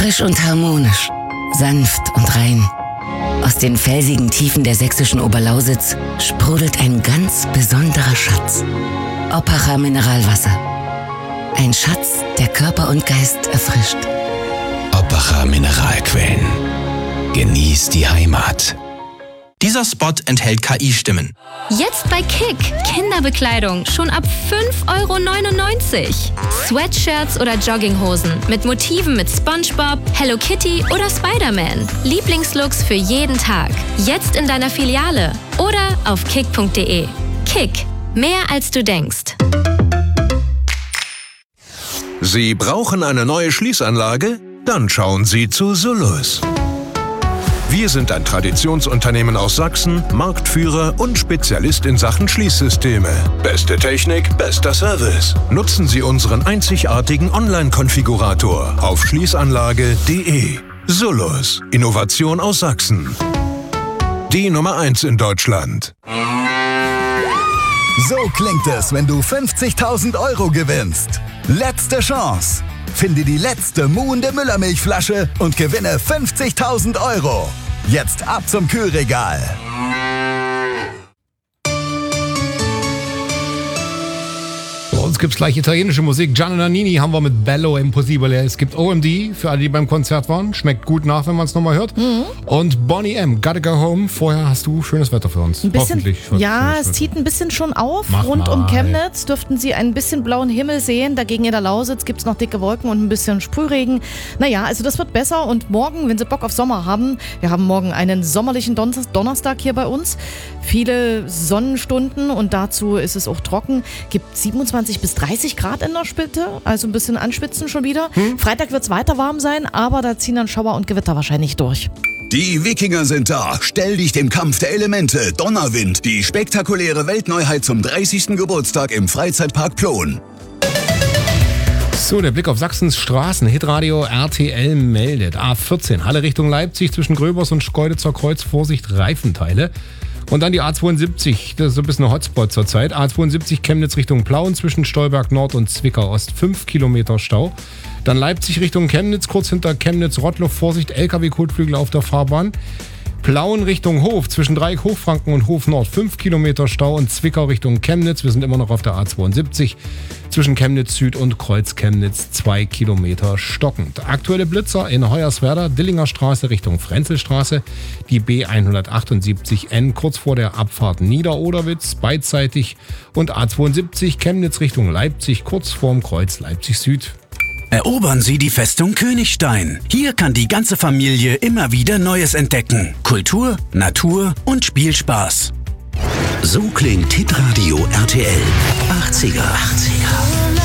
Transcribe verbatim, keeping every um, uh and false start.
Frisch und harmonisch, sanft und rein. Aus den felsigen Tiefen der sächsischen Oberlausitz sprudelt ein ganz besonderer Schatz. Oppacher Mineralwasser. Ein Schatz, der Körper und Geist erfrischt. Oppacher Mineralquellen. Genieß die Heimat. Dieser Spot enthält K I-Stimmen. Jetzt bei Kick. Kinderbekleidung schon ab fünf Euro neunundneunzig. Sweatshirts oder Jogginghosen mit Motiven mit SpongeBob, Hello Kitty oder Spider-Man. Lieblingslooks für jeden Tag. Jetzt in deiner Filiale oder auf kick punkt de. Kick. Mehr als du denkst. Sie brauchen eine neue Schließanlage? Dann schauen Sie zu Sullus. Wir sind ein Traditionsunternehmen aus Sachsen, Marktführer und Spezialist in Sachen Schließsysteme. Beste Technik, bester Service. Nutzen Sie unseren einzigartigen Online-Konfigurator auf schließanlage punkt de. Sullus, Innovation aus Sachsen. Die Nummer eins in Deutschland. So klingt es, wenn du fünfzigtausend Euro gewinnst. Letzte Chance. Finde die letzte muhende Müllermilchflasche und gewinne fünfzigtausend Euro. Jetzt ab zum Kühlregal. Bei uns gibt's gleich italienische Musik. Gianni Nannini haben wir mit Bello Impossibile. Es gibt O M D, für alle, die beim Konzert waren. Schmeckt gut nach, wenn man es nochmal hört. Mhm. Und Bonnie M, Gotta Go Home. Vorher hast du schönes Wetter für uns. Ein bisschen, Hoffentlich. Ja, es zieht ein bisschen schon auf. Mach Rund mal. um Chemnitz dürften Sie einen bisschen blauen Himmel sehen. Dagegen in der Lausitz gibt es noch dicke Wolken und ein bisschen Sprühregen. Naja, also das wird besser. Und morgen, wenn Sie Bock auf Sommer haben, wir haben morgen einen sommerlichen Don- Donnerstag hier bei uns. Viele Sonnenstunden und dazu ist es auch trocken. Gibt siebenundzwanzig bis dreißig Grad in der Spitze, also ein bisschen anschwitzen schon wieder. Hm? Freitag wird es weiter warm sein, aber da ziehen dann Schauer und Gewitter wahrscheinlich durch. Die Wikinger sind da. Stell dich dem Kampf der Elemente. Donnerwind. Die spektakuläre Weltneuheit zum dreißigsten Geburtstag im Freizeitpark Plon. So, der Blick auf Sachsens Straßen. Hitradio R T L meldet. A vierzehn, Halle Richtung Leipzig zwischen Gröbers und Schkeuditzer Kreuz. Vorsicht, Reifenteile. Und dann die A zweiundsiebzig, das ist so ein bisschen ein Hotspot zurzeit. A zweiundsiebzig Chemnitz Richtung Plauen zwischen Stolberg Nord und Zwickau Ost. fünf Kilometer Stau. Dann Leipzig Richtung Chemnitz, kurz hinter Chemnitz-Rottloff. Vorsicht, L K W-Kotflügel auf der Fahrbahn. Plauen Richtung Hof, zwischen Dreieck Hochfranken und Hof Nord, fünf Kilometer Stau. Und Zwickau Richtung Chemnitz, wir sind immer noch auf der A zweiundsiebzig, zwischen Chemnitz Süd und Kreuz Chemnitz, zwei Kilometer stockend. Aktuelle Blitzer in Hoyerswerda, Dillinger Straße Richtung Frenzelstraße, die B hundertachtundsiebzig N, kurz vor der Abfahrt Niederoderwitz, beidseitig. Und A zweiundsiebzig Chemnitz Richtung Leipzig, kurz vorm Kreuz Leipzig Süd. Erobern Sie die Festung Königstein. Hier kann die ganze Familie immer wieder Neues entdecken. Kultur, Natur und Spielspaß. So klingt Hitradio R T L. achtziger. achtziger.